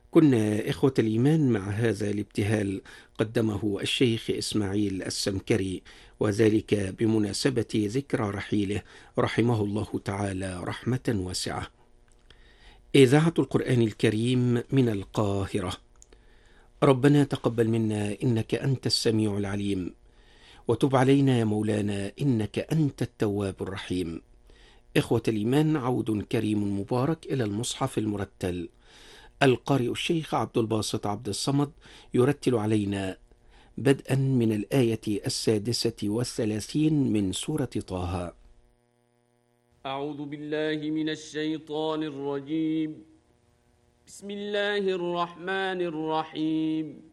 كنا إخوة الإيمان مع هذا الابتهال قدمه الشيخ إسماعيل السمكري، وذلك بمناسبة ذكرى رحيله رحمه الله تعالى رحمة واسعة. إذاعة القرآن الكريم من القاهرة. ربنا تقبل منا إنك أنت السميع العليم، وتب علينا يا مولانا إنك أنت التواب الرحيم. إخوة الإيمان، عود كريم مبارك إلى المصحف المرتل. القارئ الشيخ عبد الباسط عبد الصمد يرتل علينا بدءا من الآية 36 من سورة طه. أعوذ بالله من الشيطان الرجيم. بسم الله الرحمن الرحيم.